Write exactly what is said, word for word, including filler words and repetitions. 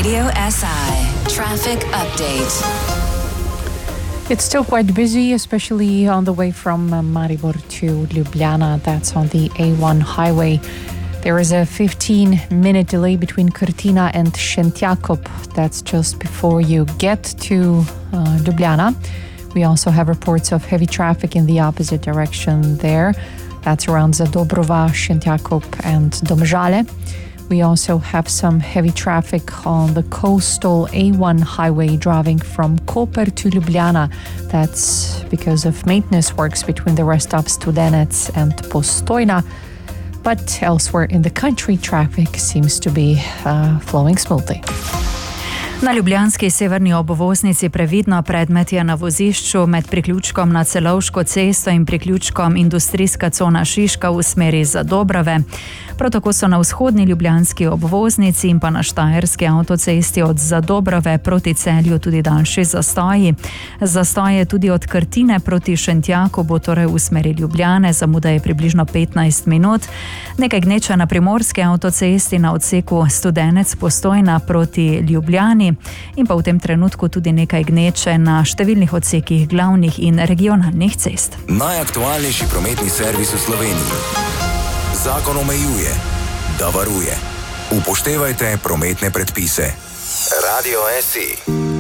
Radio S I traffic update. It's still quite busy, especially on the way from uh, Maribor to Ljubljana. That's on the A one highway. There is a fifteen minute delay between Krtina and Šentjakob. That's just before you get to uh, Ljubljana. We also have reports of heavy traffic in the opposite direction there. That's around Zadobrova, Šentjakob and Domžale. We also have some heavy traffic on the coastal A one highway driving from Koper to Ljubljana. That's because of maintenance works between the rest stops Studenec and Postojna. But elsewhere in the country, traffic seems to be uh, flowing smoothly. Na ljubljanski severni obvoznici previdno predmetje na vozišču med priključkom na Celovško cesto in priključkom industrijska cona Šiška v smeri Zadobrove. Prav tako so na vzhodni ljubljanski obvoznici in pa na štajerski avtocesti od Zadobrove proti Celju tudi daljši zastoji. Zastoj je tudi od Krtine proti Šentjakobu, torej v smeri Ljubljane, zamuda je približno petnajst minut. Nekaj gneče na primorski avtocesti na odseku Studenec Postojna proti Ljubljani in pa v tem trenutku tudi nekaj gneče na številnih odsekih glavnih in regionalnih cest. Najaktualnejši prometni servis v Sloveniji. Zakon omejuje, da varuje. Upoštevajte prometne predpise. Radio S I.